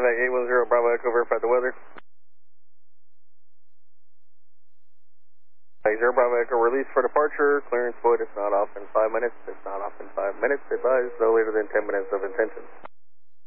Novak 810 Bravo Echo, verify the weather. 80 Bravo Echo, release for departure. Clearance void, it's not off in 5 minutes. It's not off in 5 minutes. Advise no later than 10 minutes of intention.